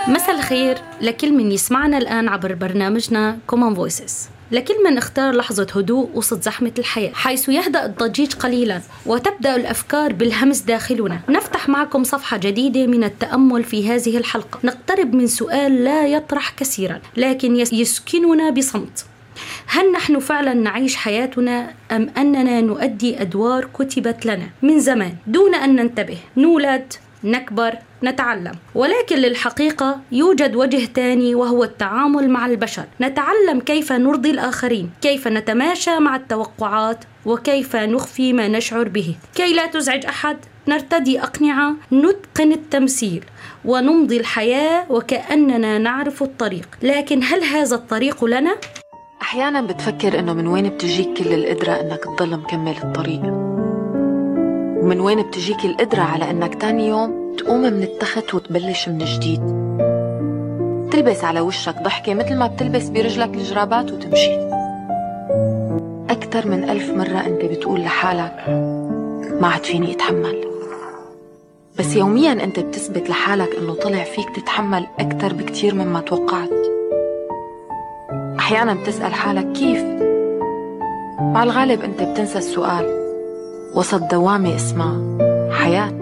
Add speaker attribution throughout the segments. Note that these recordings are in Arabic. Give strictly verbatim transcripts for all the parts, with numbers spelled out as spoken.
Speaker 1: مساء الخير لكل من يسمعنا الآن عبر برنامجنا Common Voices. لكل من اختار لحظة هدوء وسط زحمة الحياة، حيث يهدأ الضجيج قليلا وتبدأ الأفكار بالهمس داخلنا. نفتح معكم صفحة جديدة من التأمل في هذه الحلقة، نقترب من سؤال لا يطرح كثيرا لكن يسكننا بصمت: هل نحن فعلا نعيش حياتنا أم أننا نؤدي أدوار كتبت لنا من زمان دون أن ننتبه؟ نولد، نكبر، نتعلم، ولكن للحقيقة يوجد وجه تاني وهو التعامل مع البشر. نتعلم كيف نرضي الآخرين، كيف نتماشى مع التوقعات، وكيف نخفي ما نشعر به كي لا تزعج أحد. نرتدي أقنعة، نتقن التمثيل، ونمضي الحياة وكأننا نعرف الطريق، لكن هل هذا الطريق لنا؟
Speaker 2: أحيانا بتفكر إنه من وين بتجيك كل القدرة إنك تضل مكمل الطريق، ومن وين بتجيك القدرة على إنك تاني يوم تقوم من التخت وتبلش من جديد، تلبس على وشك ضحكة مثل ما بتلبس برجلك الجرابات وتمشي. أكتر من ألف مرة أنت بتقول لحالك ما عاد فيني أتحمل، بس يوميا أنت بتثبت لحالك إنه طلع فيك تتحمل أكتر بكتير مما توقعت. أحيانا بتسأل حالك كيف؟ مع الغالب أنت بتنسى السؤال وسط دوامة اسمها حياة.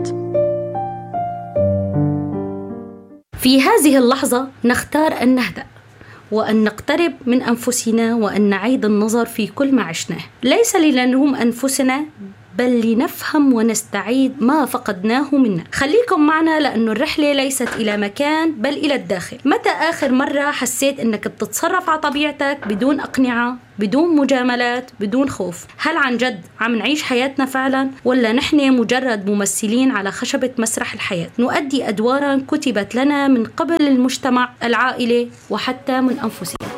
Speaker 1: في هذه اللحظة نختار أن نهدأ وأن نقترب من أنفسنا وأن نعيد النظر في كل ما عشناه، ليس لنلوم أنفسنا بل لنفهم ونستعيد ما فقدناه منا. خليكم معنا لأن الرحلة ليست إلى مكان بل إلى الداخل. متى آخر مرة حسيت أنك بتتصرف على طبيعتك بدون أقنعة، بدون مجاملات، بدون خوف؟ هل عن جد عم نعيش حياتنا فعلا، ولا نحن مجرد ممثلين على خشبة مسرح الحياة نؤدي أدوارا كتبت لنا من قبل المجتمع، العائلة، وحتى من أنفسنا؟